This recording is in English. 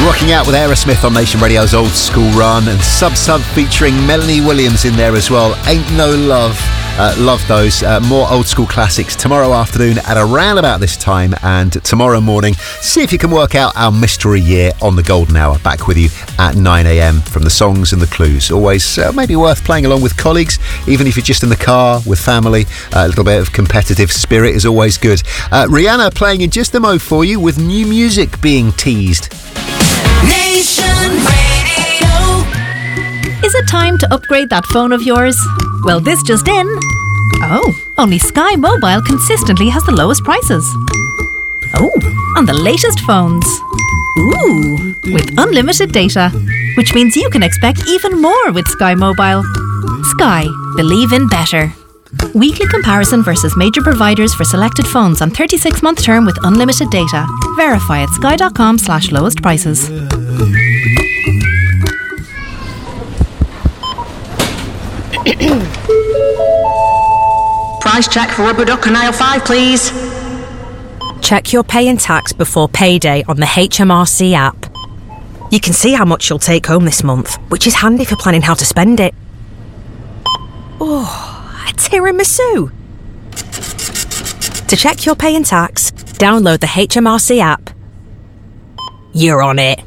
Rocking out with Aerosmith on Nation Radio's Old School Run, and Sub featuring Melanie Williams in there as well. Ain't No Love. Love those. More old school classics tomorrow afternoon at around about this time, and tomorrow morning, see if you can work out our mystery year on the Golden Hour. Back with you at 9 a.m. from the songs and the clues. Always maybe worth playing along with colleagues, even if you're just in the car with family. A little bit of competitive spirit is always good. Rihanna playing in just a mo for you, with new music being teased. Nation Radio. Is it time to upgrade that phone of yours? Well, this just in. Oh, only Sky Mobile consistently has the lowest prices. Oh, on the latest phones. Ooh, with unlimited data, which means you can expect even more with Sky Mobile. Sky, believe in better. Weekly comparison versus major providers for selected phones on 36-month term with unlimited data. Verify at sky.com/lowest prices. Price check for rubber duck on aisle 5, please. Check your pay and tax before payday on the HMRC app. You can see how much you'll take home this month, which is handy for planning how to spend it. Oh, a tiramisu. To check your pay and tax, download the HMRC app. You're on it.